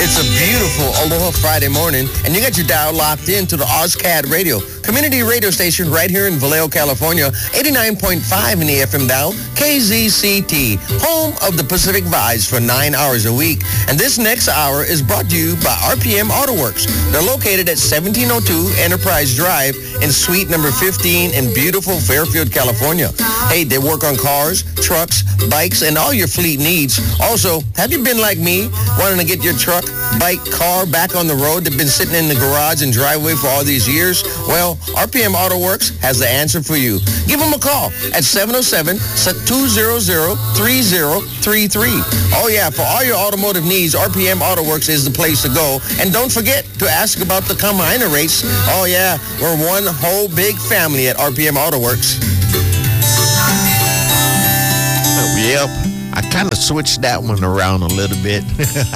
It's a beautiful Aloha Friday morning, and you got your dial locked in to the OzCAD Radio, community radio station right here in Vallejo, California, 89.5 in the FM dial, KZCT, home of the Pacific Vibes for 9 hours a week. And this next hour is brought to you by RPM Auto Works. They're located at 1702 Enterprise Drive in suite number 15 in beautiful Fairfield, California. Hey, they work on cars, trucks, bikes, and all your fleet needs. Also, have you been like me, wanting to get your truck, bike, car back on the road that's been sitting in the garage and driveway for all these years? Well, RPM Auto Works has the answer for you. Give them a call at 707-200-3033. Oh yeah, for all your automotive needs, RPM Auto Works is the place to go. And don't forget to ask about the combiner rates. Oh yeah, we're one whole big family at RPM Auto Works. Yep, I kind of switched that one around a little bit.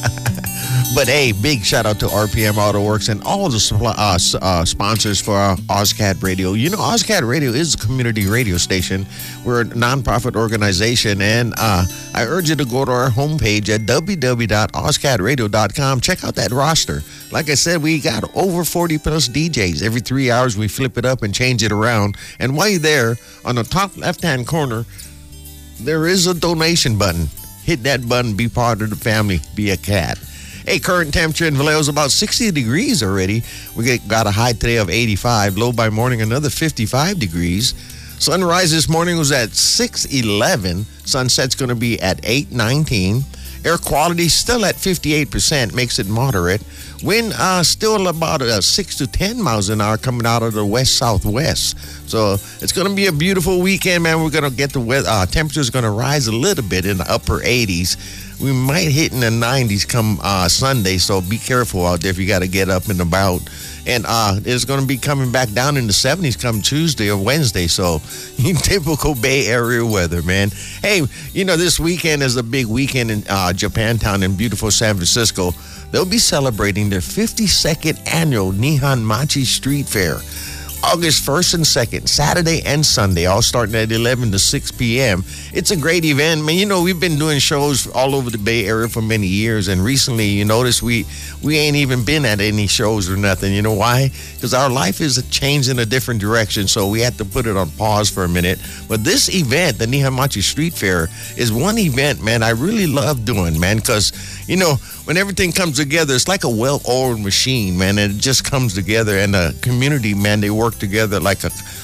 But hey, big shout out to RPM Auto Works and all the sponsors for OzCAD Radio. You know, OzCAD Radio is a community radio station. We're a nonprofit organization, and I urge you to go to our homepage at www.ozcadradio.com. Check out that roster. Like I said, we got over 40 plus DJs. Every 3 hours, we flip it up and change it around. And while you're there, on the top left-hand corner, there is a donation button. Hit that button, be part of the family, be a cat. Hey, current temperature in Vallejo is about 60 degrees already. We got a high today of 85, low by morning another 55 degrees. Sunrise this morning was at 6:11. Sunset's going to be at 8:19. Air quality still at 58%, makes it moderate. Wind still about 6 to 10 miles an hour coming out of the west-southwest. So it's going to be a beautiful weekend, man. We're going to get the weather. Temperature's going to rise a little bit in the upper 80s. We might hit in the 90s come Sunday, so be careful out there if you got to get up and about. And it's going to be coming back down in the 70s come Tuesday or Wednesday. So typical Bay Area weather, man. Hey, you know, this weekend is a big weekend in Japantown in beautiful San Francisco. They'll be celebrating their 52nd annual Nihon Machi Street Fair. August 1st and 2nd, Saturday and Sunday, all starting at 11 to 6 p.m. It's a great event. Man, you know, we've been doing shows all over the Bay Area for many years, and recently, you notice we ain't even been at any shows or nothing. You know why? Because our life is changed in a different direction, so we had to put it on pause for a minute. But this event, the Nihon Machi Street Fair, is one event, man, I really love doing, man, because, you know, when everything comes together, it's like a well-oiled machine, man, and it just comes together, and the community, man, they work together like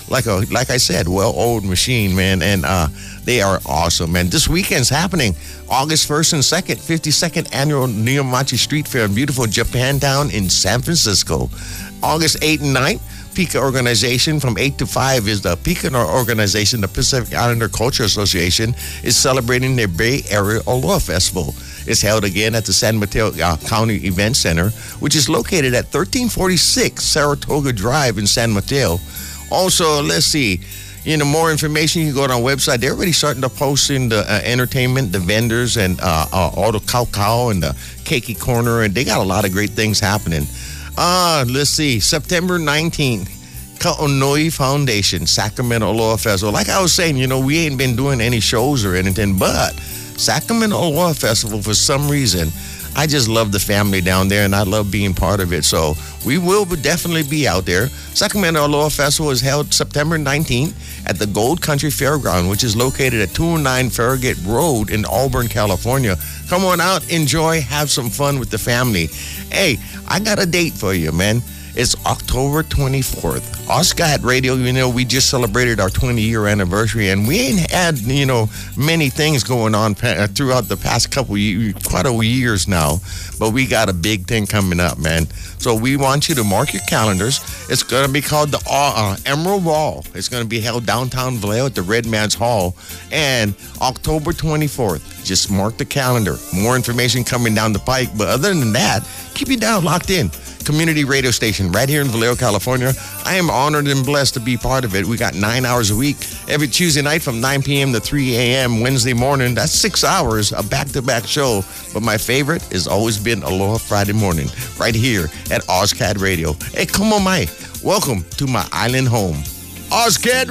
I said, well-oiled machine, man, and they are awesome, man. This weekend's happening, August 1st and 2nd, 52nd annual Nihon Machi Street Fair in beautiful Japantown in San Francisco. August 8th and 9th, PICA organization from 8 to 5 is the PICA organization, the Pacific Islander Culture Association, is celebrating their Bay Area Aloha Festival. It's held again at the San Mateo County Event Center, which is located at 1346 Saratoga Drive in San Mateo. Also, let's see, you know, more information, you can go to our website. They're already starting to post in the entertainment, the vendors, and all the Cow and the Keiki Corner, and they got a lot of great things happening. Let's see, September 19th, Ka'onoi Foundation, Sacramento Aloha Festival. Like I was saying, you know, we ain't been doing any shows or anything, but Sacramento Aloha Festival, for some reason, I just love the family down there, and I love being part of it. So we will definitely be out there. Sacramento Aloha Festival is held September 19th at the Gold Country Fairground, which is located at 209 Farragut Road in Auburn, California. Come on out, enjoy, have some fun with the family. Hey, I got a date for you, man. It's October 24th. OzCAD Radio, you know, we just celebrated our 20-year anniversary, and we ain't had, you know, many things going on throughout the past couple years, quite a years now, but we got a big thing coming up, man. So we want you to mark your calendars. It's going to be called the Emerald Ball. It's going to be held downtown Vallejo at the Red Man's Hall, and October 24th. Just mark the calendar. More information coming down the pike, but other than that, keep you down, locked in. Community radio station right here in Vallejo, California. I am honored and blessed to be part of it. We got 9 hours a week, every Tuesday night from 9 p.m. to 3 a.m. Wednesday morning. That's 6 hours, a back-to-back show. But my favorite has always been Aloha Friday morning, right here at OzCAD Radio. Hey, come on, Mai. Welcome to my island home. OzCAD